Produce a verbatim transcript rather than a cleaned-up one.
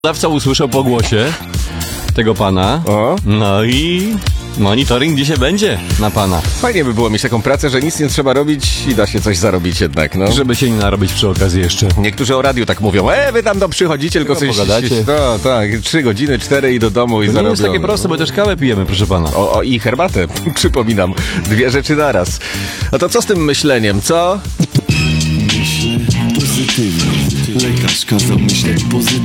Dawca usłyszał po głosie tego pana. O. No i monitoring dzisiaj będzie na pana. Fajnie by było mieć taką pracę, że nic nie trzeba robić i da się coś zarobić jednak, no. Żeby się nie narobić przy okazji jeszcze. Niektórzy o radiu tak mówią, e, wy tam do przychodzicie, tylko, Tylko coś pogadacie. No, tak, trzy godziny, cztery i do domu i To nie zarobione. jest takie proste, bo też kawę pijemy, proszę pana. O, o, i herbatę, przypominam. Dwie rzeczy naraz. No to co z tym myśleniem, co? Myślę pozytywnie. Lekarz kazał myśleć pozytywnie.